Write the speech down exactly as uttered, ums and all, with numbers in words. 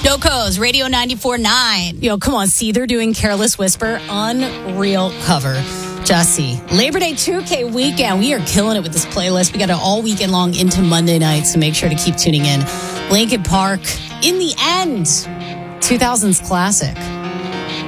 Doko's Radio ninety-four point nine. Yo, come on, see, they're doing Careless Whisper. Unreal cover. Just see. Labor Day two K weekend. We are killing it with this playlist. We got it all weekend long into Monday night, so make sure to keep tuning in. Linkin Park, In the End, two thousands classic.